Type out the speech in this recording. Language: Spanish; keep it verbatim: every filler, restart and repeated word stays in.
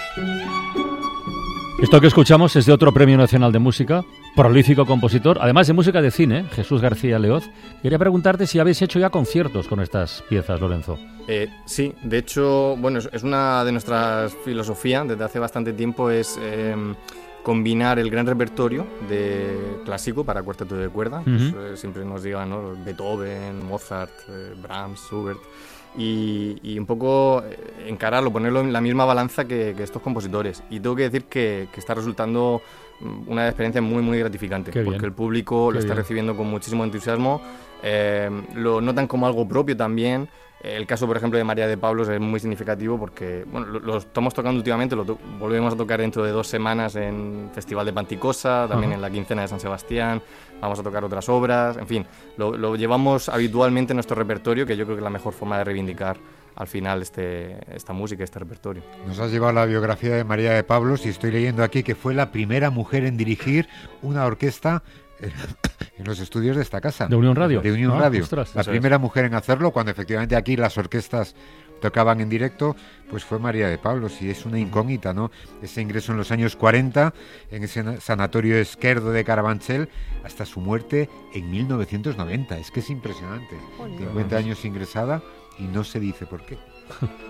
Esto que escuchamos es de otro Premio Nacional de Música, prolífico compositor, además de música de cine, Jesús García Leoz. Quería preguntarte si habéis hecho ya conciertos con estas piezas, Lorenzo. Eh, sí, de hecho, bueno, es, es una de nuestras filosofías desde hace bastante tiempo, es eh, combinar el gran repertorio de clásico para cuarteto de cuerda. Uh-huh. Pues, eh, siempre nos digan, ¿no? Beethoven, Mozart, eh, Brahms, Schubert. Y, y un poco encararlo, ponerlo en la misma balanza que, que estos compositores. Y tengo que decir que, que está resultando una experiencia muy, muy gratificante. Qué porque bien. El público Qué lo está bien. recibiendo con muchísimo entusiasmo, eh, lo notan como algo propio también. El caso, por ejemplo, de María de Pablos es muy significativo porque bueno, lo, lo estamos tocando últimamente, lo to- volvemos a tocar dentro de dos semanas en Festival de Panticosa, también uh-huh. en la quincena de San Sebastián, vamos a tocar otras obras, en fin, lo, lo llevamos habitualmente en nuestro repertorio, que yo creo que es la mejor forma de reivindicar al final este, esta música, este repertorio. Nos has llevado la biografía de María de Pablos y estoy leyendo aquí que fue la primera mujer en dirigir una orquesta en los estudios de esta casa. ¿De Unión Radio? De Unión ah, Radio. Ostras, la primera es. mujer en hacerlo, cuando efectivamente aquí las orquestas tocaban en directo, pues fue María de Pablos, y es una incógnita, ¿no? Ese ingreso en los años cuarenta, en ese sanatorio Esquerdo de Carabanchel, hasta su muerte en mil novecientos noventa. Es que es impresionante. cincuenta años ingresada y no se dice por qué.